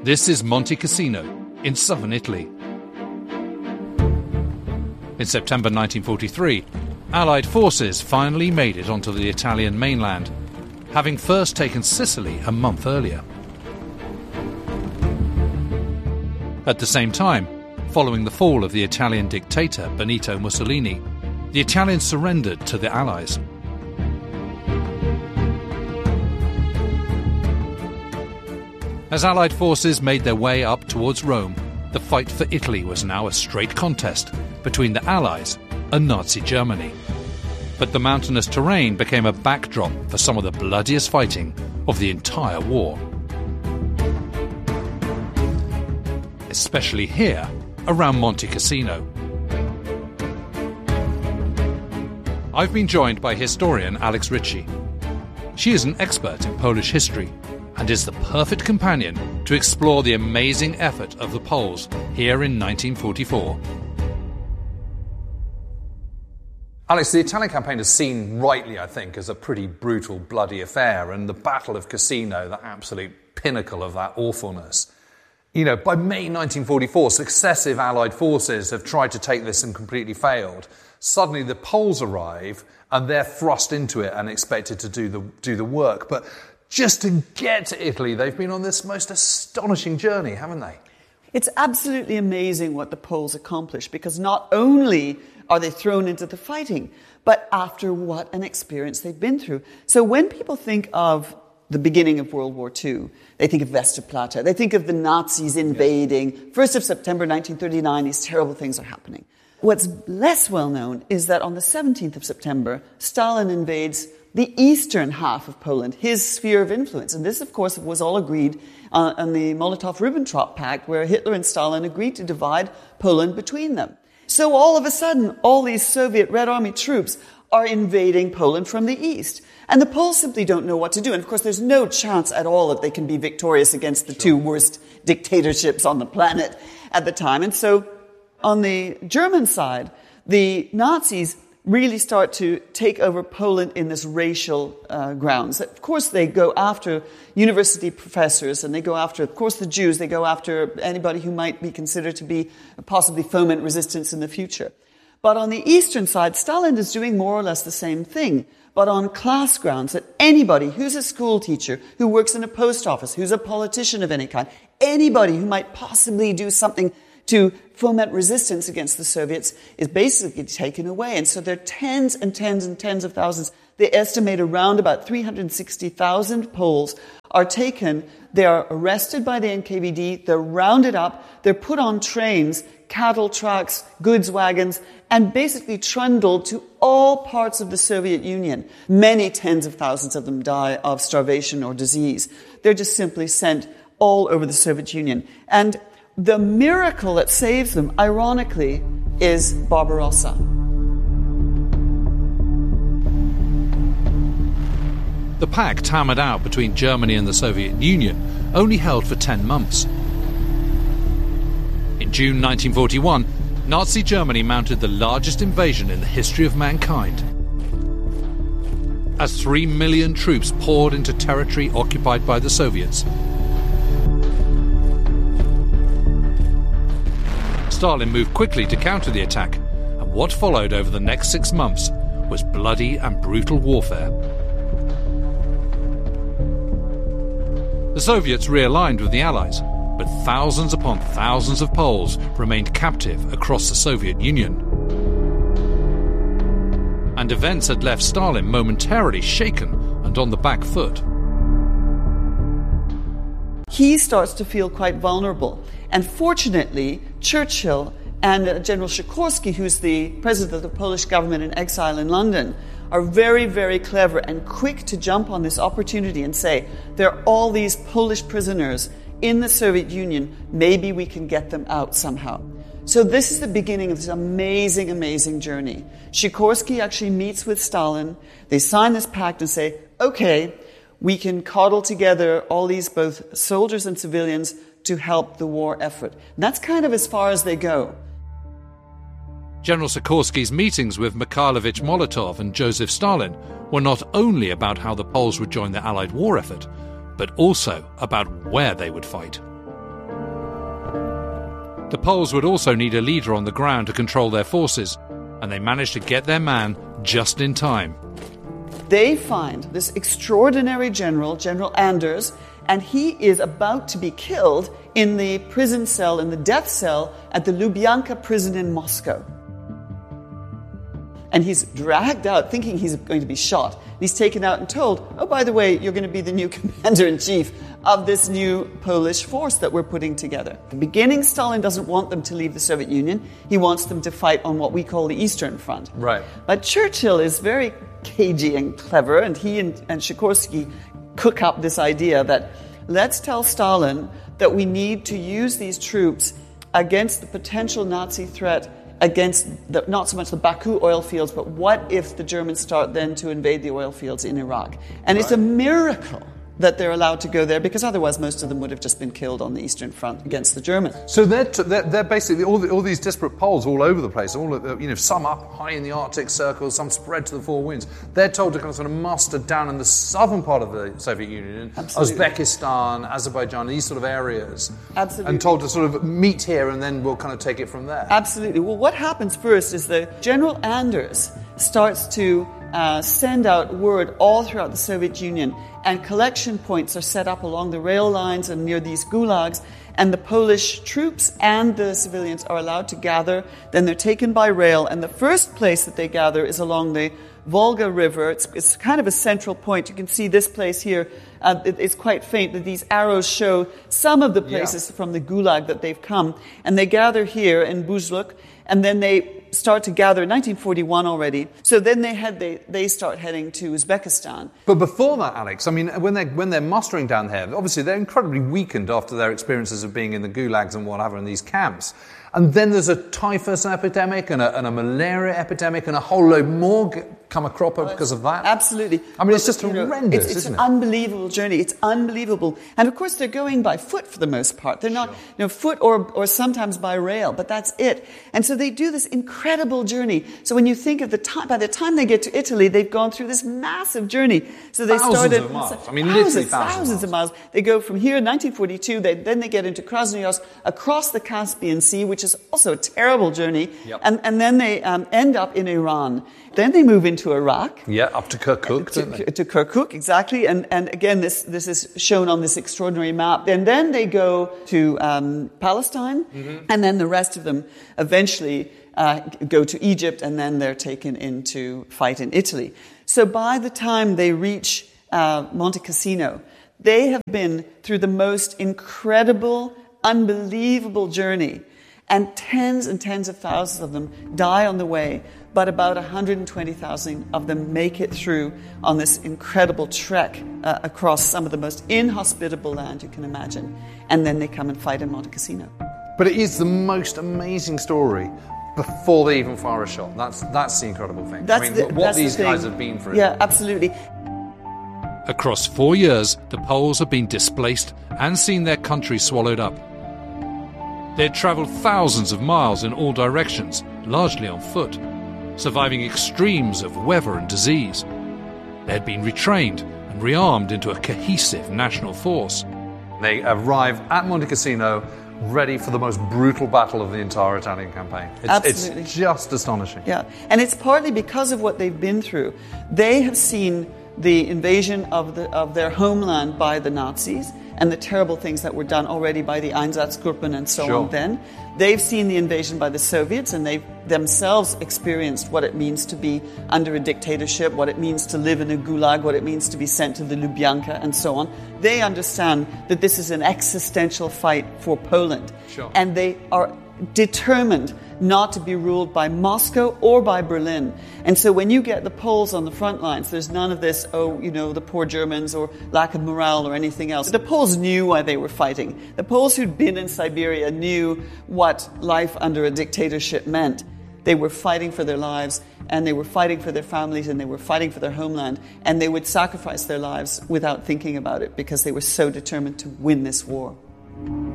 This is Monte Cassino in southern Italy. In September 1943, Allied forces finally made it onto the Italian mainland, having first taken Sicily a month earlier. At the same time, following the fall of the Italian dictator Benito Mussolini, the Italians surrendered to the Allies. As Allied forces made their way up towards Rome, the fight for Italy was now a straight contest between the Allies and Nazi Germany. But the mountainous terrain became a backdrop for some of the bloodiest fighting of the entire war. Especially here, around Monte Cassino. I've been joined by historian Alex Ritchie. She is an expert in Polish history and is the perfect companion to explore the amazing effort of the Poles here in 1944. Alex, the Italian campaign is seen rightly, I think, as a pretty brutal, bloody affair, and the Battle of Cassino, the absolute pinnacle of that awfulness. You know, by May 1944, successive Allied forces have tried to take this and completely failed. Suddenly the Poles arrive and they're thrust into it and expected to do the work. But just to get to Italy, they've been on this most astonishing journey, haven't they? It's absolutely amazing what the Poles accomplish, because not only are they thrown into the fighting, but after what an experience they've been through. So when people think of the beginning of World War II, they think of Westerplatte, they think of the Nazis invading. 1st of September 1939, these terrible things are happening. What's less well known is that on the 17th of September, Stalin invades the eastern half of Poland, his sphere of influence. And this, of course, was all agreed on the Molotov-Ribbentrop Pact, where Hitler and Stalin agreed to divide Poland between them. So all of a sudden, all these Soviet Red Army troops are invading Poland from the east. And the Poles simply don't know what to do. And of course, there's no chance at all that they can be victorious against the two worst dictatorships on the planet at the time. And so on the German side, the Nazis really start to take over Poland in this racial grounds. Of course, they go after university professors, and they go after, of course, the Jews. They go after anybody who might be considered to be possibly foment resistance in the future. But on the eastern side, Stalin is doing more or less the same thing, but on class grounds, that anybody who's a school teacher, who works in a post office, who's a politician of any kind, anybody who might possibly do something to foment resistance against the Soviets is basically taken away. And so there are tens and tens and tens of thousands. They estimate around about 360,000 Poles are taken. They are arrested by the NKVD. They're rounded up. They're put on trains, cattle trucks, goods wagons, and basically trundled to all parts of the Soviet Union. Many tens of thousands of them die of starvation or disease. They're just simply sent all over the Soviet Union. And the miracle that saves them, ironically, is Barbarossa. The pact hammered out between Germany and the Soviet Union only held for 10 months. In June 1941, Nazi Germany mounted the largest invasion in the history of mankind, as 3 million troops poured into territory occupied by the Soviets. Stalin moved quickly to counter the attack, and what followed over the next 6 months was bloody and brutal warfare. The Soviets realigned with the Allies, but thousands upon thousands of Poles remained captive across the Soviet Union. And events had left Stalin momentarily shaken and on the back foot. He starts to feel quite vulnerable. And fortunately, Churchill and General Sikorski, who's the president of the Polish government in exile in London, are very, very clever and quick to jump on this opportunity and say, there are all these Polish prisoners in the Soviet Union, maybe we can get them out somehow. So this is the beginning of this amazing, amazing journey. Sikorski actually meets with Stalin. They sign this pact and say, okay, we can coddle together all these both soldiers and civilians to help the war effort. And that's kind of as far as they go. General Sikorski's meetings with Mikhailovich Molotov and Joseph Stalin were not only about how the Poles would join the Allied war effort, but also about where they would fight. The Poles would also need a leader on the ground to control their forces, and they managed to get their man just in time. They find this extraordinary general, General Anders, and he is about to be killed in the prison cell, in the death cell at the Lubyanka prison in Moscow. And he's dragged out thinking he's going to be shot. He's taken out and told, oh, by the way, you're going to be the new commander-in-chief of this new Polish force that we're putting together. At the beginning, Stalin doesn't want them to leave the Soviet Union. He wants them to fight on what we call the Eastern Front. Right. But Churchill is very cagey and clever, and he and Sikorski cook up this idea that let's tell Stalin that we need to use these troops against the potential Nazi threat against not so much the Baku oil fields, but what if the Germans start then to invade the oil fields in Iraq? And It's a miracle that they're allowed to go there, because otherwise most of them would have just been killed on the Eastern Front against the Germans. So they're basically all these disparate Poles all over the place. Some up high in the Arctic Circle, some spread to the four winds. They're told to kind of sort of muster down in the southern part of the Soviet Union, Absolutely. Uzbekistan, Azerbaijan, these sort of areas. Absolutely. And told to sort of meet here, and then we'll kind of take it from there. Absolutely. Well, what happens first is that General Anders starts to send out word all throughout the Soviet Union, and collection points are set up along the rail lines and near these gulags, and the Polish troops and the civilians are allowed to gather. Then they're taken by rail, and the first place that they gather is along the Volga River. It's kind of a central point. You can see this place here. It's quite faint, that these arrows show some of the places from the gulag that they've come. And they gather here in Buzluk, and then they start to gather in 1941 already. So then they start heading to Uzbekistan. But before that, Alex, I mean, when they're mustering down here, obviously they're incredibly weakened after their experiences of being in the gulags and whatever in these camps. And then there's a typhus epidemic and a malaria epidemic and a whole load more come a cropper because of that. Absolutely. I mean, it's just horrendous, it's isn't it? It's an unbelievable journey. It's unbelievable. And of course, they're going by foot for the most part. They're not, foot or sometimes by rail, but that's it. And so they do this incredible journey. So when you think of by the time they get to Italy, they've gone through this massive journey. So they thousands of miles. I mean, literally thousands of miles. They go from here in 1942, then they get into Krasnoyarsk, across the Caspian Sea, which is also a terrible journey. Yep. And then they end up in Iran. Then they move into Iraq. Yeah, up to Kirkuk, don't they? To Kirkuk, exactly. And again, this is shown on this extraordinary map. And then they go to Palestine, and then the rest of them eventually go to Egypt, and then they're taken in to fight in Italy. So by the time they reach Monte Cassino, they have been through the most incredible, unbelievable journey. And tens of thousands of them die on the way, but about 120,000 of them make it through on this incredible trek across some of the most inhospitable land you can imagine. And then they come and fight in Monte Cassino. But it is the most amazing story before they even fire a shot. That's the incredible thing. What these guys have been through. Yeah, absolutely. Across 4 years, the Poles have been displaced and seen their country swallowed up. They'd travelled thousands of miles in all directions, largely on foot, surviving extremes of weather and disease. They'd been retrained and rearmed into a cohesive national force. They arrive at Monte Cassino ready for the most brutal battle of the entire Italian campaign. Absolutely. It's just astonishing. Yeah, and it's partly because of what they've been through. They have seen the invasion of their homeland by the Nazis and the terrible things that were done already by the Einsatzgruppen and so on then. They've seen the invasion by the Soviets, and they've themselves experienced what it means to be under a dictatorship, what it means to live in a gulag, what it means to be sent to the Lubyanka and so on. They understand that this is an existential fight for Poland. And they are determined not to be ruled by Moscow or by Berlin. And so when you get the Poles on the front lines, there's none of this, the poor Germans or lack of morale or anything else. The Poles knew why they were fighting. The Poles who'd been in Siberia knew what life under a dictatorship meant. They were fighting for their lives, and they were fighting for their families, and they were fighting for their homeland, and they would sacrifice their lives without thinking about it because they were so determined to win this war.